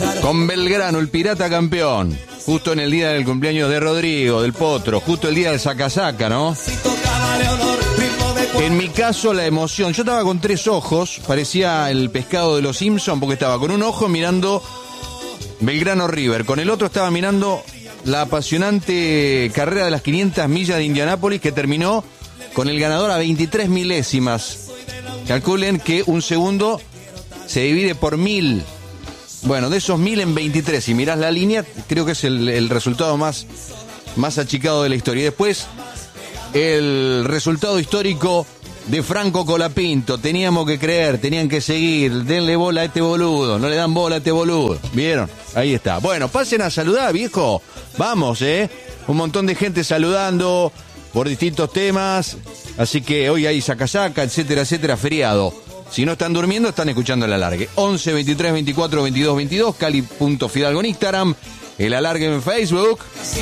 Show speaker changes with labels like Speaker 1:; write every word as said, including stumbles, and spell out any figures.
Speaker 1: Con Belgrano, el pirata campeón. Justo en el día del cumpleaños de Rodrigo, del Potro. Justo el día del saca-saca, ¿no? En mi caso, la emoción. Yo estaba con tres ojos. Parecía el pescado de los Simpsons, porque estaba con un ojo mirando Belgrano River. Con el otro estaba mirando la apasionante carrera de las quinientas millas de Indianápolis, que terminó con el ganador a veintitrés milésimas. Calculen que un segundo se divide por mil. Bueno, de esos mil en veintitrés, si mirás la línea, creo que es el, el resultado más, más achicado de la historia. Y después, el resultado histórico de Franco Colapinto. Teníamos que creer, tenían que seguir. Denle bola a este boludo, no le dan bola a este boludo. ¿Vieron? Ahí está. Bueno, pasen a saludar, viejo. Vamos, ¿eh? Un montón de gente saludando por distintos temas. Así que hoy hay saca-saca, etcétera, etcétera, feriado. Si no están durmiendo, están escuchando el alargue. once, veintitrés, veinticuatro, veintidós, veintidós, Cali punto Fidalgo en Instagram, el alargue en Facebook.